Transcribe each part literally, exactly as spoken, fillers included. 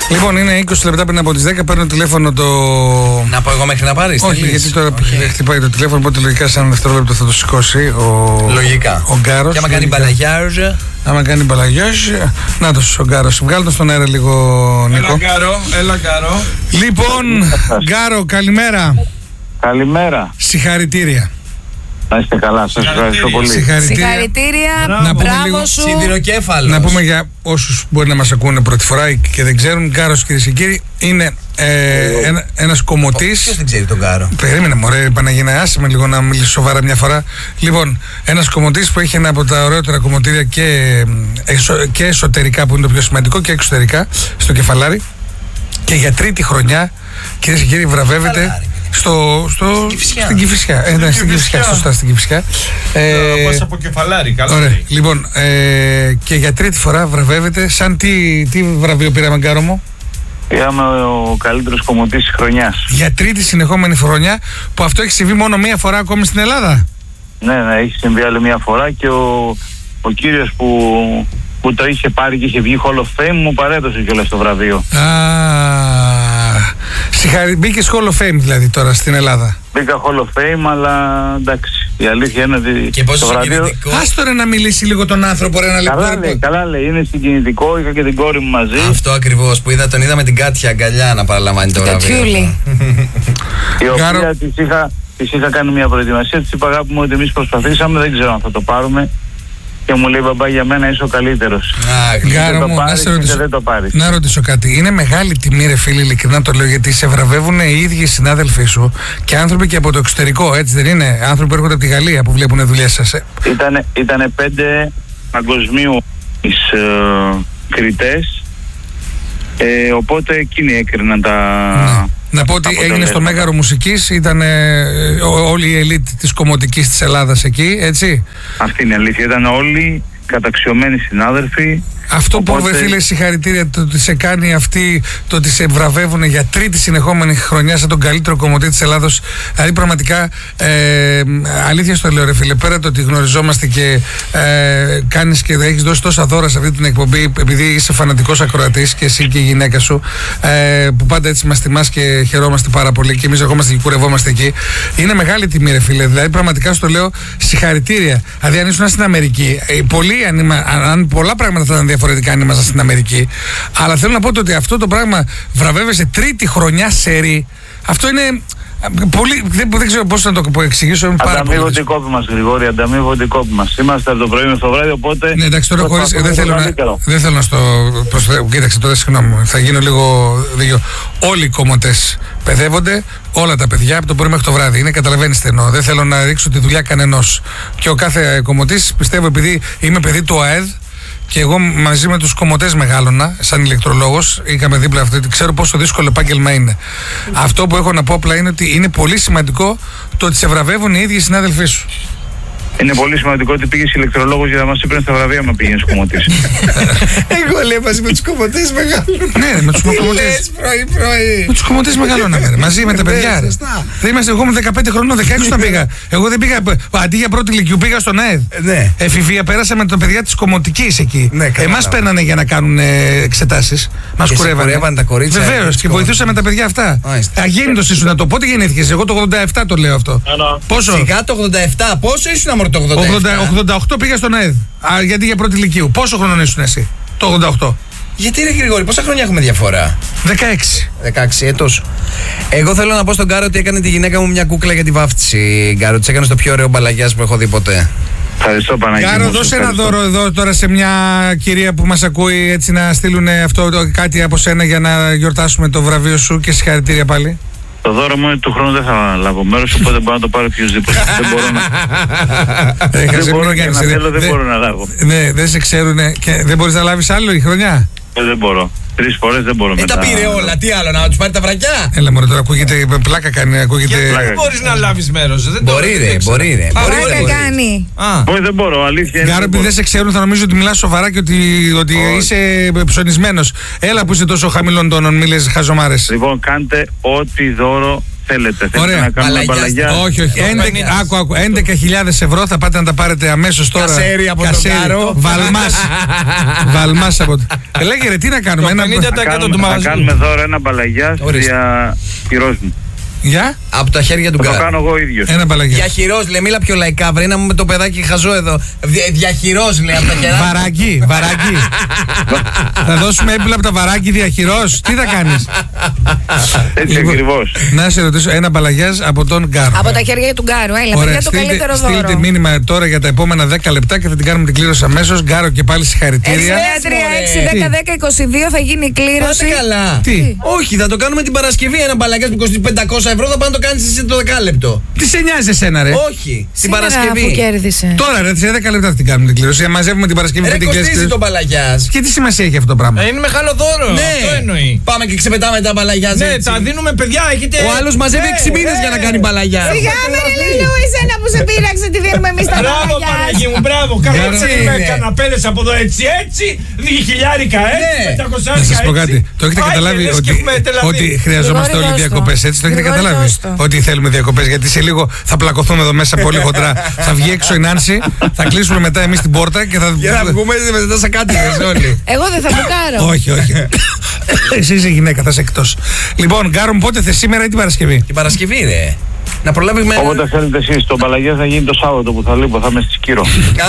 Λοιπόν, είναι είκοσι λεπτά πριν από τις δέκα. Παίρνω τηλέφωνο το. Να πω εγώ μέχρι να πάρεις? Όχι, τελείς. γιατί τώρα Okay. χτυπάει το τηλέφωνο. Οπότε λογικά σε ένα δευτερόλεπτο θα το σηκώσει ο. Λογικά. Ο Γκάρος. Και άμα κάνει μπαλαγιάζ. Άμα κάνει μπαλαγιάζ. Να το ο Γκάρος. Βγάλω το στον αέρα λίγο, Νίκο. Έλα Γκάρο, έλα Γκάρο. Λοιπόν, Γκάρο, καλημέρα. Καλημέρα. Συγχαρητήρια. Να είστε καλά, σας ευχαριστώ πολύ. Συγχαρητήρια. Συγχαρητήρια. Να πούμε Μπράβο λίγο σου. Σιδηροκέφαλος. Να πούμε για όσους μπορεί να μας ακούνε πρώτη φορά και δεν ξέρουν, Γκάρος, κυρίες και κύριοι, είναι ε, ένα, ένας κομμωτής. Ποιος δεν ξέρει τον Γκάρο? Περίμενε, μωρέ, Παναγίνα, άσε με λίγο να μιλήσω σοβαρά μια φορά. Λοιπόν, ένας κομμωτής που έχει ένα από τα ωραιότερα κομμωτήρια και, εσω, και εσωτερικά, που είναι το πιο σημαντικό, και εξωτερικά, στο Κεφαλάρι. Και για τρίτη χρονιά, κυρίες και κύριοι, βραβεύεται. Κεφαλάρι. Στο, στο, Κηφισιά. στην Κηφισιά. Ε, ναι, στην Κηφισιά, σωστά, στην Κηφισιά. Ε, Πώς από Κεφαλάρι, καλά. Ωραία. Λοιπόν, ε, και για τρίτη φορά βραβεύεται. Σαν τι, τι βραβείο πήραμε, Γκάρο μου? Πήραμε ο καλύτερος κομμωτής της χρονιάς. Για τρίτη συνεχόμενη χρονιά, που αυτό έχει συμβεί μόνο μία φορά ακόμη στην Ελλάδα. Ναι, ναι, έχει συμβεί άλλη μια φορά και ο, ο κύριος που, που το είχε πάρει και είχε βγει Hall of Fame μου παρέδωσε κιόλας το βραβείο. Α, συγχαρη... Μπήκες Hall of Fame δηλαδή τώρα στην Ελλάδα. Μπήκα Hall of Fame, αλλά εντάξει, η αλήθεια είναι ότι Και πόσο το βραβείο... συγκινητικό. Ας τώρα να μιλήσει λίγο τον άνθρωπο, ρε, ένα λεπτό. Καλά ρε, λέει, καλά λέει, είναι συγκινητικό, είχα και την κόρη μου μαζί. Αυτό ακριβώς που είδα, τον είδα με την Κάτια αγκαλιά να παραλαμβάνει το βραβείο. Κατσιούλη. Η οποία Γκάρο. της είχα, της είχα κάνει μια προετοιμασία, της είπα αγάπη μου ότι εμείς προσπαθήσαμε, δεν ξέρω αν θα το πάρουμε. Και μου λέει μπαμπά, για μένα είσαι ο καλύτερος. Γκάρο Δεν το μου, να πάρεις σε και ρωτήσω, δεν το πάρεις. να ρωτήσω κάτι. Είναι μεγάλη τιμή, ρε φίλε, ειλικρινά το λέω, γιατί σε βραβεύουν οι ίδιοι συνάδελφοί σου και άνθρωποι και από το εξωτερικό, έτσι δεν είναι? Άνθρωποι που έρχονται από τη Γαλλία που βλέπουν δουλειές σας. Ε. Ήτανε, ήτανε πέντε παγκοσμίου τις ε, κριτές, ε, οπότε εκείνοι έκριναν τα... Ναι. Να πω ότι έγινε στο αποτελέσματα. Μέγαρο Μουσικής, ήταν ε, όλη η ελίτ της κομμωτικής της Ελλάδας εκεί, έτσι. Αυτή είναι η αλήθεια, ήταν όλοι καταξιωμένοι συνάδελφοι. Αυτό που, Οπότε- βρε φίλε, συγχαρητήρια, το ότι σε κάνει αυτή, το ότι σε βραβεύουν για τρίτη συνεχόμενη χρονιά σαν τον καλύτερο κομμωτή της Ελλάδος. Δηλαδή, πραγματικά, ε, αλήθεια στο λέω, ρε φίλε, πέρα το ότι γνωριζόμαστε και ε, κάνεις και έχεις δώσει τόσα δώρα σε αυτή την εκπομπή, επειδή είσαι φανατικός ακροατής και εσύ και η γυναίκα σου, ε, που πάντα έτσι μας τιμάς και χαιρόμαστε πάρα πολύ και εμείς ερχόμαστε και κουρευόμαστε εκεί. Είναι μεγάλη τιμή, ρε φίλε. Δηλαδή, πραγματικά στο λέω, συγχαρητήρια. Δηλαδή, αν ήσουν στην Αμερική, ε, πολλοί, αν, αν πολλά πράγματα θα ήταν διαφορετικά αν ήμασταν στην Αμερική. Αλλά θέλω να πω ότι αυτό το πράγμα βραβεύεσαι τρίτη χρονιά σερί. Αυτό είναι πολύ. Δεν, δεν ξέρω πώς να το εξηγήσω. Είναι πάρα πολύ. Ανταμείβονται οι κόποι μας, Γρηγόρη, ανταμείβονται οι κόποι μας. Είμαστε από το πρωί μέχρι το βράδυ, οπότε... Ναι, εντάξει, τώρα χωρίς, δεν, θέλω να, καλύτερο. δεν θέλω να στο προσφέρω. Κοίταξε τώρα, συγγνώμη, θα γίνω λίγο δίκιο. Όλοι οι κομμωτές παιδεύονται, όλα τα παιδιά από το πρωί μέχρι το βράδυ. Είναι, καταλαβαίνεις τι εννοώ. Δεν θέλω να ρίξω τη δουλειά κανενός. Και ο κάθε κομμωτής, πιστεύω, επειδή είμαι παιδί του ΑΕΔ, και εγώ μαζί με τους κομμωτές μεγάλωνα, σαν ηλεκτρολόγος, είχαμε δίπλα αυτό, ξέρω πόσο δύσκολο επάγγελμα είναι. Αυτό που έχω να πω απλά είναι ότι είναι πολύ σημαντικό το ότι σε βραβεύουν οι ίδιοι συνάδελφοί σου. Είναι πολύ σημαντικό ότι πήγες ηλεκτρολόγος για να μας έπαιρνε στα βραβεία μα πήγαινες κομμωτής. Εγώ λέω μαζί με τους κομμωτές μεγάλων. Ναι, με τους κομμωτές. πρωί πρωί. Με τους κομμωτές μεγάλωναμε, μαζί με τα παιδιά. Ρε. Δεν είμαστε, εγώ είμαι δεκαπέντε χρονών, δεκαέξι όταν πήγα. Εγώ δεν πήγα, αντί για πρώτη ηλικίου πήγα στον ΑΕΔ. Ναι. Εφηβεία, πέρασαμε τα παιδιά της κομμωτικής εκεί. Ναι, καλά. Εμάς παίρνανε για να κάνουν εξετάσεις. Μας Και σε κουρεύανε. κουρεύανε τα κορίτσια. Βεβαίως, και βοηθούσαμε τα παιδιά αυτά. Μάλιστα. Αγέννητος ήσουν το. Πότε γεννήθηκες? Εγώ το ογδόντα επτά το λέω αυτό. Πόσο? Σιγά το ογδόντα επτά, πόσο ήσουν αμόρ το ογδόντα επτά? ογδόντα οκτώ πήγα στον ΑΕΔ. Α, γιατί για πρώτη ηλικίου. Πόσο χρονών ήσουν εσύ? Το ογδόντα οκτώ. Γιατί ρε Γρηγόρη, πόσα χρόνια έχουμε διαφορά? δεκαέξι. δεκαέξι έτος. Εγώ θέλω να πω στον Γκάρο ότι έκανε τη γυναίκα μου μια κούκλα για τη βάφτιση. Γκάρο, της έκανε το πιο ωραίο μπαλαγιάς που έχω δει ποτέ. Ευχαριστώ, Παναγία. Κάρο, μου, δώσε ένα ευχαριστώ. δώρο εδώ τώρα σε μια κυρία που μας ακούει, έτσι να στείλουν αυτό το, κάτι από σένα για να γιορτάσουμε το βραβείο σου, και συγχαρητήρια πάλι. Το δώρο μου είναι του χρόνου δεν θα λάβω μέρος, οπότε μπορώ να το πάρω οποιοδήποτε. Δεν μπορώ να, Ε, δεν χαζε, μπορώ μην και κάνεις, να ρε. θέλω, δεν Δεν- μπορώ να λάβω. Ναι, δεν σε ξέρουνε και δεν μπορείς να λάβεις άλλο η χρονιά. Ε, Δεν μπορώ. Τρεις φορές δεν μπορώ Ε, μετά. τα πήρε όλα, τι άλλο, να τους πάρει τα βρακιά? Έλα μωρέ, τώρα ακούγεται, πλάκα κάνει, ακούγεται. πλάκα. Δεν μπορείς να λάβεις μέρος. δεν το- Μπορεί δεν ρε, ξέρω. μπορεί ρε. Α, Μπορεί, μπορεί. ρε, Πλάκα μπορεί. κάνει. Α, Όχι, δεν μπορώ, αλήθεια είναι. Γκάρο, δεν επειδή μπορώ. δεν σε ξέρουν, θα νομίζω ότι μιλάς σοβαρά και ότι, ότι Όχι. είσαι ψωνισμένος. Έλα που είσαι τόσο χαμηλών τόνων, μη λες χαζομάρες. Λοιπόν, κάντε ό,τι δώρο θέλετε. Θέλετε Ωραία. να κάνουμε Μπαλαγιάς. μπαλαγιά. Όχι, όχι. έντεκα, άκου, άκου, έντεκα χιλιάδες ευρώ θα πάτε να τα πάρετε αμέσως τώρα. Κασέρι από τον Κασέρι. Κάρο. Βαλμάς. Βαλμάς από το. Ε, λέγε ρε, τι να κάνουμε. Το Ένα... πενήντα Θα τοις εκατό του κάνουμε, θα μαγαζιού. κάνουμε δώρο ένα μπαλαγιά Ορίστε. για χειρός μου. Για Από τα χέρια του Θα το Γκάρου. κάνω εγώ ίδιος. ένα μπαλαγιά. Διαχειρός λέει, μίλα πιο λαϊκά, βρε να μου με το παιδάκι χαζό εδώ. Δια- Διαχειρός λέει από τα χεράκια. Βαράκι, βαράκι. Θα δώσουμε έπιπλα από τα βαράκι διαχειρός. Τι θα κάνεις. Έτσι Λοιπόν, ακριβώς. να σε ρωτήσω, ένα μπαλαγιάζ από τον Γκάρο. Από τα χέρια του Γκάρου. Έλα, Ωραία, παιδιά, το στείλτε, καλύτερο στείλτε δώρο. μήνυμα τώρα για τα επόμενα δέκα λεπτά και θα την κάνουμε την κλήρωση αμέσως. Γκάρο και πάλι συγχαρητήρια. έξι τρία έξι δέκα δέκα είκοσι δύο θα γίνει η κλήρωση. Πάτε καλά. Τι, Όχι, θα το κάνουμε την Παρασκευή. Ένα μπαλαγκάς που κοστίζει πεντακόσια ευρώ θα πάνε να το κάνεις εσύ το δεκάλεπτο. τι σε νοιάζει εσένα, ρε. Όχι, την Σήμερα, αφού Παρασκευή. κέρδισε. Τώρα, ρε, σε δέκα λεπτά θα την κάνουμε την κλήρωση. Μαζεύουμε την Παρασκευή Ρε και την κοστίζει κλήρωση. το μπαλαγιάς. Και τι σημασία έχει αυτό το πράγμα. Ε, είναι μεγάλο δώρο. Αυτό εννοεί. Πάμε και ξεπετάμε τα μπαλαγιάς. Ναι, έτσι. τα δίνουμε παιδιά. Έχετε... Ο άλλος μαζεύει Ναι, έξι μήνες ναι. για να κάνει μπαλαγιά. Σιγά με ρε Λουλού, εσένα που σε πείραξε τη δίνουμε εμείς τα Μπράβο μπαλαγιά. Παναγί μου, μπράβο. Έτσι Καθόντουσαν με είναι. καναπέδες από εδώ έτσι έτσι. Δύο χιλιάρικα Ναι. έτσι. πεντακόσια Να σα πω έτσι. κάτι. Το έχετε Άιντε, καταλάβει λες και ότι, έχουμε Τελαβή. ότι χρειαζόμαστε Γρηγόρη, όλοι δώσ' το. διακοπέ. Έτσι το έχετε Γρηγόρη, καταλάβει. δώσ' το. Ότι θέλουμε διακοπέ. Γιατί σε λίγο θα πλακωθούμε εδώ μέσα πολύ χοντρά. Θα βγει έξω η Νάνση, θα κλείσουμε μετά εμεί την πόρτα και θα. Για να βγούμε μετά σαν κάτι όλοι. Εγώ δεν θα μπουκάρω. Όχι, όχι. Εσύ είσαι γυναίκα, θα είσαι εκτό. Λοιπόν, Γκάρο μου, πότε θε σήμερα ή την Παρασκευή. Την Παρασκευή, ρε. Να προλάβει με. Όποτε θέλετε εσείς. Το μπαλαγιά θα γίνει το Σάββατο που θα λείπω. Θα είμαι στη Σκύρο.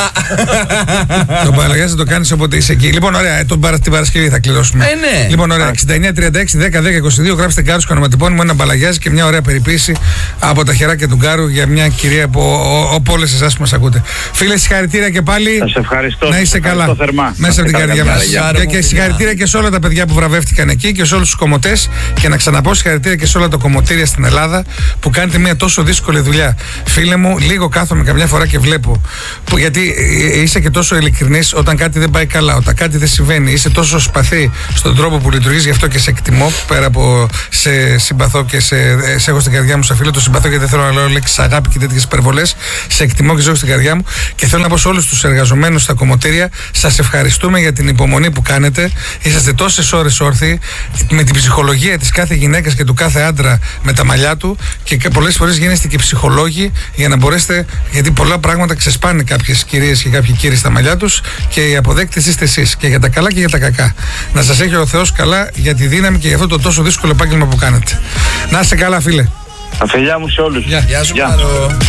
Τον Παραγιά θα το κάνει όποτε είσαι εκεί. Λοιπόν, ωραία, τον Παρα- την Παρασκευή θα κληρώσουμε. Ε, ναι. Λοιπόν, ωραία, εξήντα εννιά τριάντα έξι δέκα δέκα είκοσι δύο. Γράψτε Γκάρου και ονοματεπώνυμο, ένα μπαλαγιάζ και μια ωραία περιποίηση από τα χεράκια του Γκάρου για μια κυρία από, από όλε εσά που μα ακούτε. Φίλε, συγχαρητήρια και πάλι. Σας ευχαριστώ. Να είσαι Σας καλά. ευχαριστώ θερμά. Μέσα από την Να είστε καρδιά καλά, μα. παιδιά. Και, και συγχαρητήρια και σε όλα τα παιδιά που βραβεύτηκαν εκεί και σε όλου του κομμωτέ. Και να ξαναπώ συγχαρητήρια και σε όλα τα κομμωτήρια στην Ελλάδα που κάνετε μια τόσο δύσκολη δουλειά. Φίλε μου, λίγο κάθομαι καμιά φορά και βλέπω. Που, γιατί ε, είσαι και τόσο ειλικρινής όταν κάτι δεν πάει καλά, όταν κάτι δεν συμβαίνει. Είσαι τόσο σπαθή στον τρόπο που λειτουργείς, γι' αυτό και σε εκτιμώ. Πέρα από σε συμπαθώ και σε, ε, σε έχω στην καρδιά μου, σαν φίλο, το συμπαθώ γιατί δεν θέλω να λέω λέξεις αγάπη και τέτοιες υπερβολές. Σε εκτιμώ και σε έχω στην καρδιά μου. Και θέλω να πω σε όλους τους εργαζομένους στα κομμωτήρια, σας ευχαριστούμε για την υπομονή που κάνετε. Είσαστε τόσες ώρες όρθιοι, με την ψυχολογία της κάθε γυναίκας και του κάθε άντρα με τα μαλλιά του. Και πολλές φορές γίνεστε και ψυχολόγοι για να μπορέσετε, γιατί πολλά πράγματα ξεσπάνε κάποιες κυρίες και κάποιοι κύριοι στα μαλλιά τους και οι αποδέκτες είστε εσείς και για τα καλά και για τα κακά. Να σας έχει ο Θεός καλά για τη δύναμη και για αυτό το τόσο δύσκολο επάγγελμα που κάνετε. Να είστε καλά, φίλε. Τα φιλιά μου σε όλους. Γεια. Γεια σου, Κάρο.